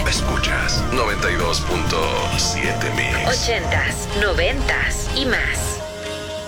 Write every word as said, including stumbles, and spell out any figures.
Escuchas noventa y dos punto siete Mix. Ochentas, noventas y más.